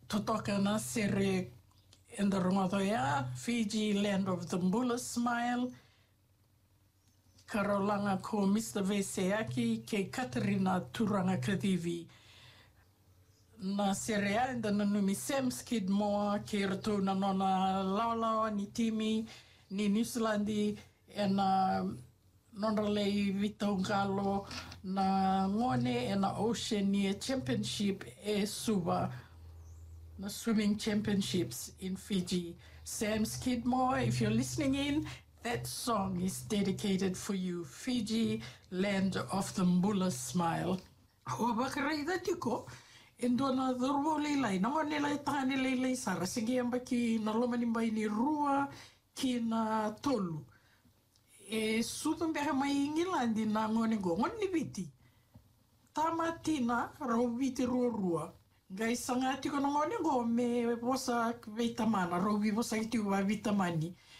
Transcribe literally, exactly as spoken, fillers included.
Totoka na sere in the Rongotoya, Fiji, land of the Mbula smile. Karolanga ko Mister Veseaki ke Katerina Turanga Kadivi. Na serea in the Nanumi Sam Skidmore, ke rato na nona laulawa ni Timi, ni New Zealandi, and uh, Nonralei Vitongalo, na ngone and na Oceania Championship e Suba. The swimming championships in Fiji. Sam Skidmore, if you're listening in, that song is dedicated for you. Fiji, land of the Mbula smile. Hoa bakarai da tiko. Endo na dhurwo leilai. Nango nilai tahani leilai sara. Sige amba ki na loma nimbai ni rua ki na tolu. E sudum beha mai ingilandi na ngone go. Ngoni viti. Tama tina rau viti rua rua. Gai sanga tiko na ngone go me posa vitamana, rovi posa iti wa vitamani.